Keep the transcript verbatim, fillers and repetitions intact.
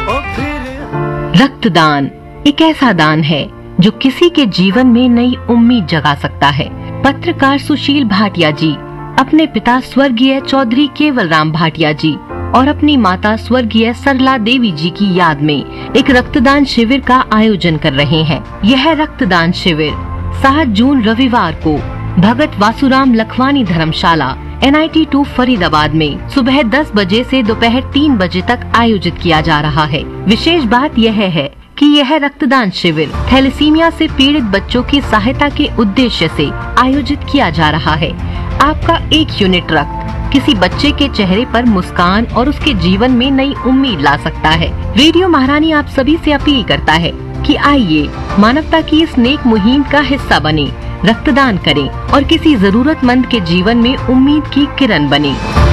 रक्तदान एक ऐसा दान है जो किसी के जीवन में नई उम्मीद जगा सकता है। पत्रकार सुशील भाटिया जी अपने पिता स्वर्गीय चौधरी केवल राम भाटिया जी और अपनी माता स्वर्गीय सरला देवी जी की याद में एक रक्तदान शिविर का आयोजन कर रहे हैं। यह रक्तदान शिविर सात जून रविवार को भगत वासुराम लखवानी धर्मशाला N I T to Faridabad में सुबह दस बजे से दोपहर तीन बजे तक आयोजित किया जा रहा है। विशेष बात यह है कि यह रक्तदान शिविर थैलेसीमिया से पीड़ित बच्चों की सहायता के उद्देश्य से आयोजित किया जा रहा है। आपका एक यूनिट रक्त किसी बच्चे के चेहरे पर मुस्कान और उसके जीवन में नई उम्मीद ला सकता है। रेडियो महारानी आप सभी से अपील करता है कि आइए मानवता की इस नेक मुहिम का हिस्सा बने, रक्तदान करें और किसी जरूरतमंद के जीवन में उम्मीद की किरण बने।